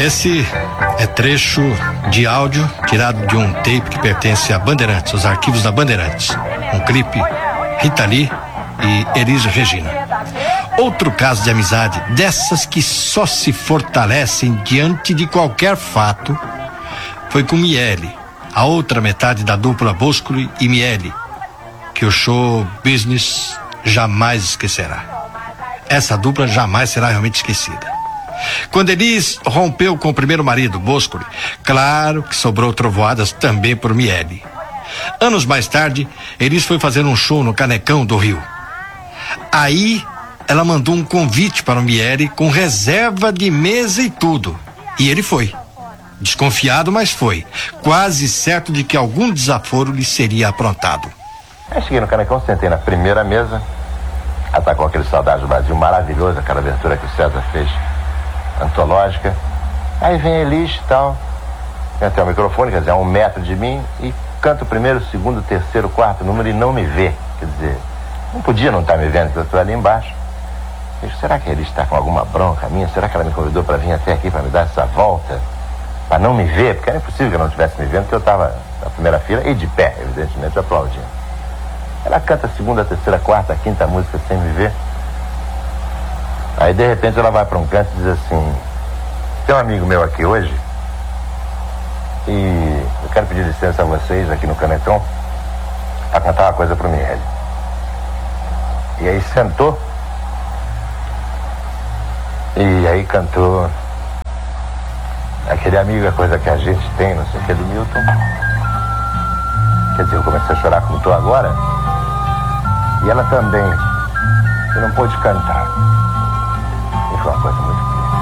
Esse é trecho de áudio tirado de um tape que pertence a Bandeirantes, os arquivos da Bandeirantes. Um clipe, Rita Lee e Elis Regina. Outro caso de amizade, dessas que só se fortalecem diante de qualquer fato, foi com Miele, a outra metade da dupla Boscoli e Miele, que o show business jamais esquecerá. Essa dupla jamais será realmente esquecida. Quando Elis rompeu com o primeiro marido, Boscoli, claro que sobrou trovoadas também por Miele. Anos mais tarde, Elis foi fazer um show no Canecão do Rio. Aí, ela mandou um convite para o Miele com reserva de mesa e tudo. E ele foi. Desconfiado, mas foi. Quase certo de que algum desaforo lhe seria aprontado. Aí cheguei no Canecão, sentei na primeira mesa. Ela tá com aquele Saudade do Brasil maravilhoso, aquela abertura que o César fez, antológica. Aí vem a Elis e tal, tem até o microfone, quer dizer, a 1 metro de mim, e canta o primeiro, segundo, terceiro, quarto número e não me vê. Quer dizer, não podia não estar me vendo, que eu estou ali embaixo. Eu disse, será que a Elis está com alguma bronca minha? Será que ela me convidou para vir até aqui para me dar essa volta? Para não me ver? Porque era impossível que ela não estivesse me vendo, porque eu estava na primeira fila e de pé, evidentemente, aplaudindo. Ela canta a segunda, terceira, quarta, quinta música sem me ver. Aí de repente ela vai para um canto e diz assim, tem um amigo meu aqui hoje e eu quero pedir licença a vocês aqui no Canecão para cantar uma coisa pro Miele. E aí sentou e aí cantou aquele amigo, a coisa que a gente tem, não sei o que, do Milton. Quer dizer, eu comecei a chorar como estou agora. E ela também, que não pôde cantar. E foi uma coisa muito